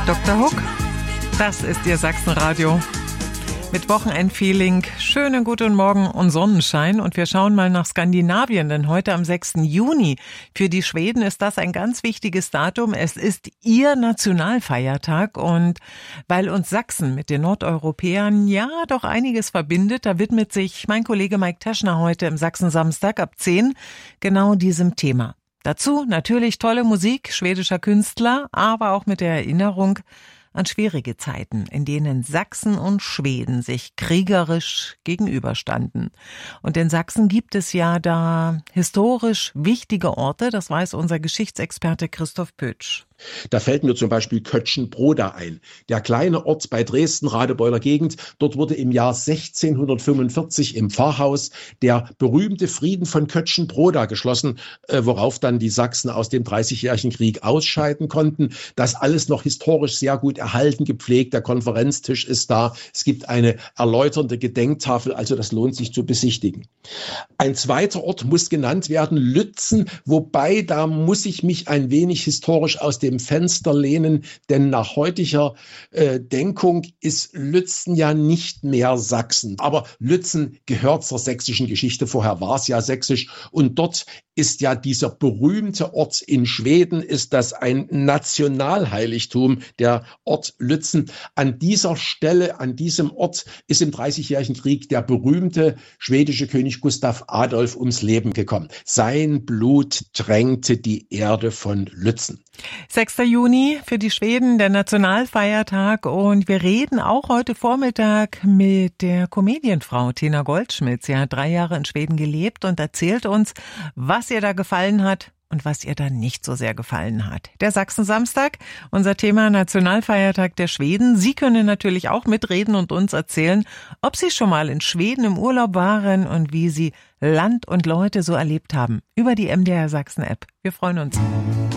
Dr. Hook, das ist Ihr Sachsenradio. Mit Wochenendfeeling, schönen guten Morgen und Sonnenschein. Und wir schauen mal nach Skandinavien, denn heute am 6. Juni für die Schweden ist das ein ganz wichtiges Datum. Es ist ihr Nationalfeiertag und weil uns Sachsen mit den Nordeuropäern ja doch einiges verbindet, da widmet sich mein Kollege Mike Teschner heute im Sachsen-Samstag ab 10 genau diesem Thema. Dazu natürlich tolle Musik schwedischer Künstler, aber auch mit der Erinnerung an schwierige Zeiten, in denen Sachsen und Schweden sich kriegerisch gegenüberstanden. Und in Sachsen gibt es ja da historisch wichtige Orte, das weiß unser Geschichtsexperte Christoph Pötsch. Da fällt mir zum Beispiel Kötschenbroda ein. Der kleine Ort bei Dresden, Radebeuler Gegend. Dort wurde im Jahr 1645 im Pfarrhaus der berühmte Frieden von Kötschenbroda geschlossen, worauf dann die Sachsen aus dem Dreißigjährigen Krieg ausscheiden konnten. Das alles noch historisch sehr gut erhalten, gepflegt. Der Konferenztisch ist da. Es gibt eine erläuternde Gedenktafel, also das lohnt sich zu besichtigen. Ein zweiter Ort muss genannt werden, Lützen, wobei da muss ich mich ein wenig historisch aus dem Fenster lehnen, denn nach heutiger Denkung ist Lützen ja nicht mehr Sachsen. Aber Lützen gehört zur sächsischen Geschichte, vorher war es ja sächsisch und dort ist ja dieser berühmte Ort in Schweden, ist das ein Nationalheiligtum, der Ort Lützen. An dieser Stelle, an diesem Ort ist im Dreißigjährigen Krieg der berühmte schwedische König Gustav Adolf ums Leben gekommen. Sein Blut tränkte die Erde von Lützen. 6. Juni für die Schweden, der Nationalfeiertag, und wir reden auch heute Vormittag mit der Comedienfrau Tina Goldschmidt. Sie hat 3 Jahre in Schweden gelebt und erzählt uns, was ihr da gefallen hat und was ihr da nicht so sehr gefallen hat. Der Sachsen-Samstag, unser Thema Nationalfeiertag der Schweden. Sie können natürlich auch mitreden und uns erzählen, ob Sie schon mal in Schweden im Urlaub waren und wie Sie Land und Leute so erlebt haben. Über die MDR Sachsen-App. Wir freuen uns.